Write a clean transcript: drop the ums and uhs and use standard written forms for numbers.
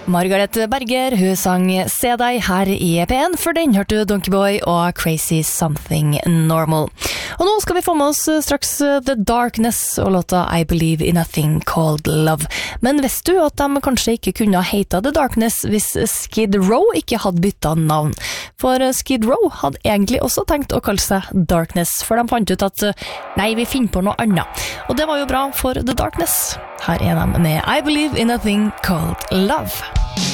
Margaret Berger, hun sang Se deg her i P1, for den hørte du Donkey Boy og Crazy Something Normal. Og nå skal vi få med oss straks The Darkness og låta I Believe in a Thing Called Love. Men visste du at de kanskje ikke kunne ha heita The Darkness hvis Skid Row ikke hadde byttet navn? For Skid Row hadde egentlig også tenkt å kalle seg Darkness, for de fant ut at nei, vi finner på noe annet. Og det var jo bra for The Darkness. Her er de med I Believe in a Thing Called Love.